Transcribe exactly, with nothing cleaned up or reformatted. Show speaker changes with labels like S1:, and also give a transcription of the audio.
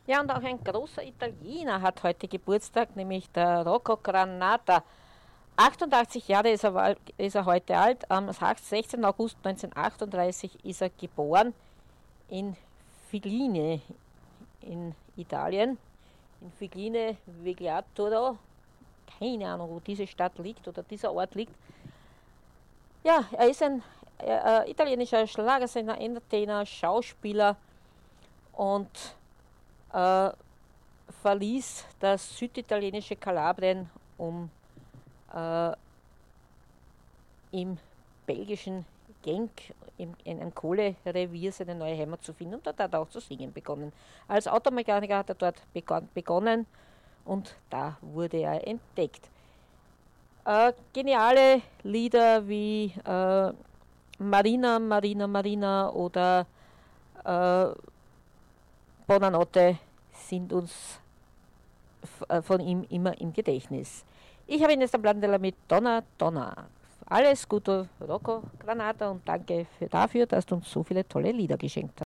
S1: Ja, und auch ein großer Italiener hat heute Geburtstag, nämlich der Rocco Granata. achtundachtzig Jahre ist er, wal- ist er heute alt. Am sechzehnten August neunzehnhundertachtunddreißig ist er geboren in Figline in Italien. In Figline Vegliatoro. Keine Ahnung, wo diese Stadt liegt oder dieser Ort liegt. Ja, er ist ein äh, äh, italienischer Schlagersänger, Entertainer, Schauspieler und äh, verließ das süditalienische Kalabrien, um äh, im belgischen Genk im, in einem Kohlerevier seine neue Heimat zu finden, und dort hat er auch zu singen begonnen. Als Automechaniker hat er dort begon, begonnen und da wurde er entdeckt. Äh, geniale Lieder wie äh, Marina, Marina, Marina oder äh, Bonanotte sind uns äh, von ihm immer im Gedächtnis. Ich habe Ihnen jetzt am Plattenteller mit Donna Donna. Alles Gute, Rocco Granata, und danke für dafür, dass du uns so viele tolle Lieder geschenkt hast.